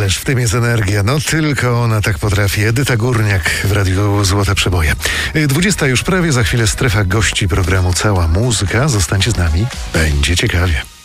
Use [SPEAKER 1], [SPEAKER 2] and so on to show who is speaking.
[SPEAKER 1] Ależ w tym jest energia. No tylko ona tak potrafi. Edyta Górniak w Radiu Złote Przeboje. 20 już prawie, za chwilę strefa gości programu Cała Muzyka. Zostańcie z nami, będzie ciekawie.